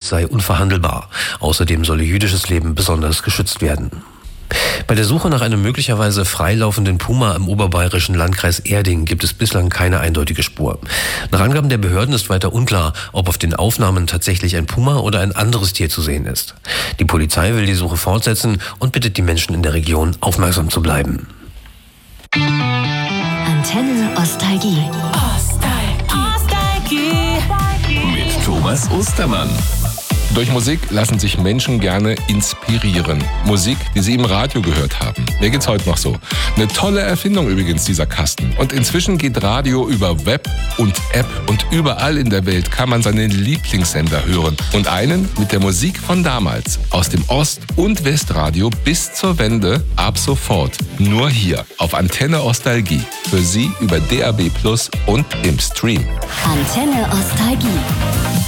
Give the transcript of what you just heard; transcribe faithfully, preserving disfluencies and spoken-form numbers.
sei unverhandelbar. Außerdem solle jüdisches Leben besonders geschützt werden. Bei der Suche nach einem möglicherweise freilaufenden Puma im oberbayerischen Landkreis Erding gibt es bislang keine eindeutige Spur. Nach Angaben der Behörden ist weiter unklar, ob auf den Aufnahmen tatsächlich ein Puma oder ein anderes Tier zu sehen ist. Die Polizei will die Suche fortsetzen und bittet die Menschen in der Region, aufmerksam zu bleiben. Antenne Ostalgie. Ostalgie. Mit Thomas Ostermann. Durch Musik lassen sich Menschen gerne inspirieren. Musik, die sie im Radio gehört haben. Mir geht's heute noch so. Eine tolle Erfindung übrigens, dieser Kasten. Und inzwischen geht Radio über Web und App und überall in der Welt kann man seinen Lieblingssender hören. Und einen mit der Musik von damals. Aus dem Ost- und Westradio bis zur Wende ab sofort. Nur hier auf Antenne Ostalgie. Für Sie über D A B plus und im Stream. Antenne Ostalgie.